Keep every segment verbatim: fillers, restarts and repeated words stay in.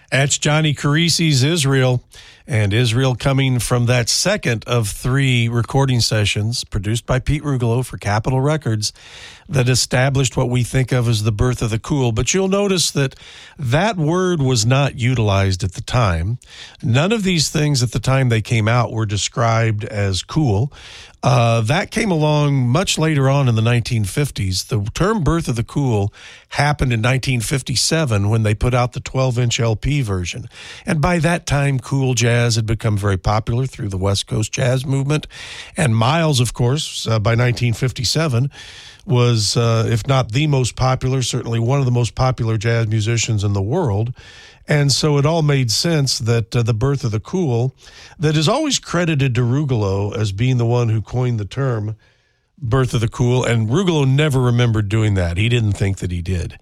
That's Johnny Carisi's Israel, and Israel coming from that second of three recording sessions produced by Pete Rugolo for Capitol Records that established what we think of as the birth of the cool. But you'll notice that that word was not utilized at the time. None of these things at the time they came out were described as cool. Uh, that came along much later on in the nineteen fifties. The term birth of the cool happened in nineteen fifty-seven when they put out the twelve-inch L P version. And by that time, cool jazz had become very popular through the West Coast jazz movement. And Miles, of course, uh, by nineteen fifty-seven, was, uh, if not the most popular, certainly one of the most popular jazz musicians in the world. And so it all made sense that uh, the birth of the cool, that is always credited to Rugolo as being the one who coined the term birth of the cool, and Rugolo never remembered doing that. He didn't think that he did.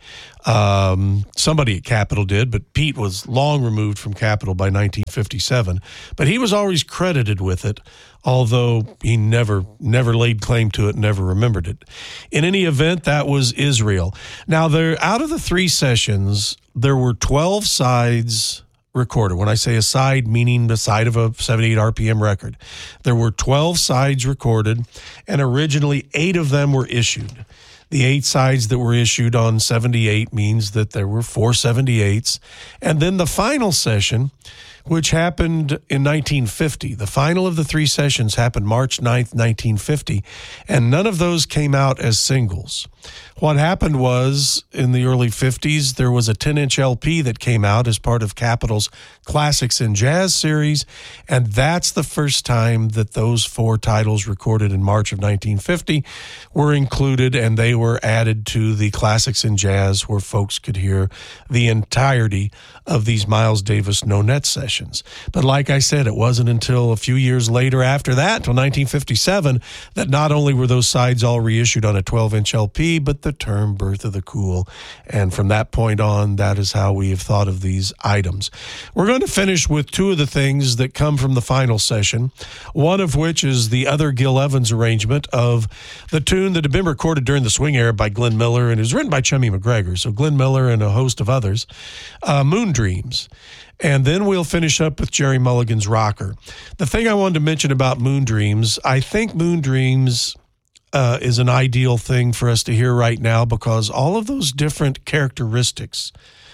Um, somebody at Capitol did, but Pete was long removed from Capitol by nineteen fifty-seven. But he was always credited with it, although he never never laid claim to it, never remembered it. In any event, that was Israel. Now, there out of the three sessions, there were twelve sides recorded. When I say a side, meaning the side of a seventy-eight R P M record, there were twelve sides recorded, and originally eight of them were issued. The eight sides that were issued on seventy-eight means that there were four seventy-eights. And then the final session, which happened in nineteen fifty. The final of the three sessions happened March ninth, nineteen fifty, and none of those came out as singles. What happened was, in the early fifties, there was a ten-inch L P that came out as part of Capitol's Classics in Jazz series, and that's the first time that those four titles recorded in March of nineteen fifty were included, and they were added to the Classics in Jazz, where folks could hear the entirety of these Miles Davis no-net sessions. But like I said, it wasn't until a few years later after that, until nineteen fifty-seven, that not only were those sides all reissued on a twelve-inch L P, but the term birth of the cool. And from that point on, that is how we have thought of these items. We're going to finish with two of the things that come from the final session, one of which is the other Gil Evans arrangement of the tune that had been recorded during the swing era by Glenn Miller, and it was written by Chummy McGregor, so Glenn Miller and a host of others, uh, Moon Dreams. And then we'll finish up with Jerry Mulligan's Rocker. The thing I wanted to mention about Moon Dreams, I think Moon Dreams uh, is an ideal thing for us to hear right now, because all of those different characteristics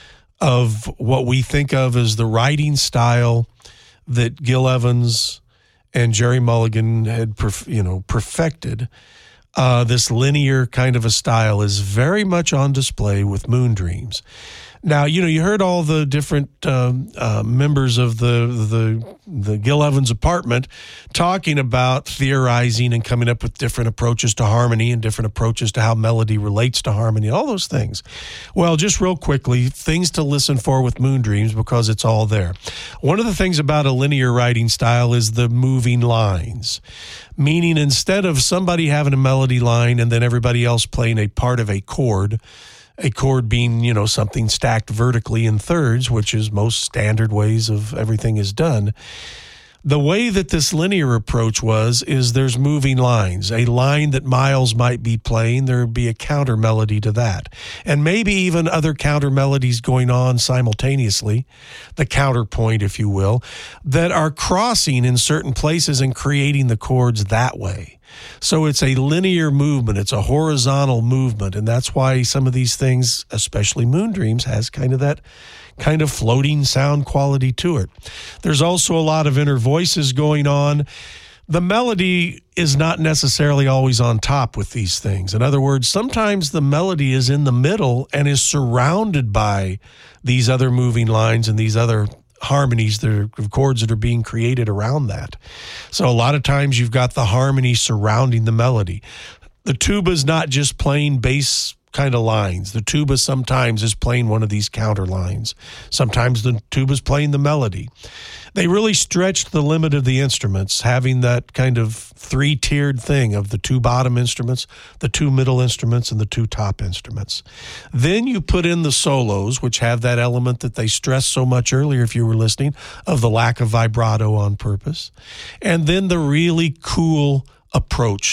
of what we think of as the writing style that Gil Evans and Jerry Mulligan had, perf- you know, perfected, uh, this linear kind of a style, is very much on display with Moon Dreams. Now, you know, you heard all the different uh, uh, members of the, the the Gil Evans apartment talking about theorizing and coming up with different approaches to harmony and different approaches to how melody relates to harmony, all those things. Well, just real quickly, things to listen for with Moon Dreams, because it's all there. One of the things about a linear writing style is the moving lines, meaning instead of somebody having a melody line and then everybody else playing a part of a chord, a chord being, you know, something stacked vertically in thirds, which is most standard ways of everything is done. The way that this linear approach was is there's moving lines. A line that Miles might be playing, there would be a counter melody to that. And maybe even other counter melodies going on simultaneously, the counterpoint, if you will, that are crossing in certain places and creating the chords that way. So it's a linear movement. It's a horizontal movement. And that's why some of these things, especially Moon Dreams, has kind of that kind of floating sound quality to it. There's also a lot of inner voices going on. The melody is not necessarily always on top with these things. In other words, sometimes the melody is in the middle and is surrounded by these other moving lines and these other harmonies, that are chords that are being created around that. So a lot of times you've got the harmony surrounding the melody. The tuba's not just playing bass kind of lines. The tuba sometimes is playing one of these counter lines. Sometimes the tuba's playing the melody. They really stretched the limit of the instruments, having that kind of three-tiered thing of the two bottom instruments, the two middle instruments, and the two top instruments. Then you put in the solos, which have that element that they stressed so much earlier, if you were listening, of the lack of vibrato on purpose. And then the really cool approach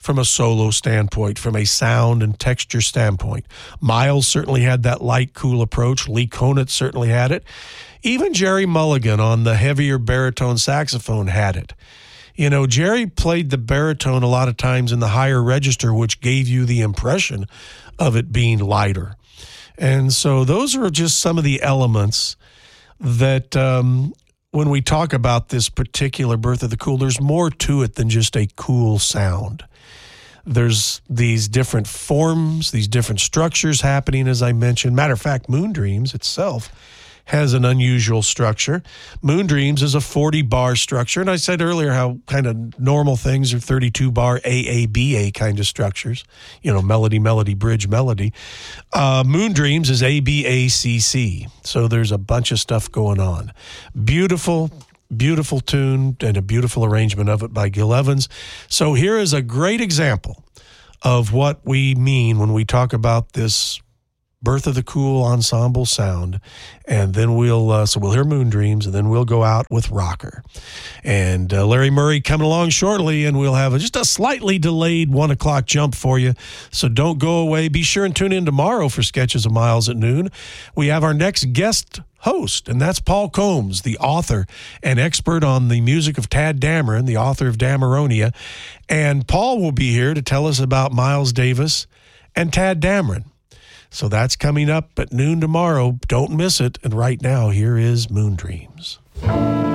from a solo standpoint, from a sound and texture standpoint. Miles certainly had that light, cool approach. Lee Konitz certainly had it. Even Jerry Mulligan on the heavier baritone saxophone had it. You know, Jerry played the baritone a lot of times in the higher register, which gave you the impression of it being lighter. And so those are just some of the elements that um, when we talk about this particular Birth of the Cool, there's more to it than just a cool sound. There's these different forms, these different structures happening, as I mentioned. Matter of fact, Moondreams itself has an unusual structure. Moondreams is a forty bar structure, and I said earlier how kind of normal things are thirty-two bar A A B A kind of structures, you know, melody, melody, bridge, melody. Uh, Moondreams is A B A C C, so there's a bunch of stuff going on. Beautiful, beautiful tune and a beautiful arrangement of it by Gil Evans. So here is a great example of what we mean when we talk about this Birth of the Cool ensemble sound, and then we'll uh, so we'll hear Moondreams, and then we'll go out with Rocker. And uh, Larry Murray coming along shortly, and we'll have a, just a slightly delayed one o'clock jump for you. So don't go away. Be sure and tune in tomorrow for Sketches of Miles at noon. We have our next guest host, and that's Paul Combs, the author and expert on the music of Tadd Dameron, the author of Dameronia. And Paul will be here to tell us about Miles Davis and Tadd Dameron. So that's coming up at noon tomorrow. Don't miss it. And right now, here is Moondreams.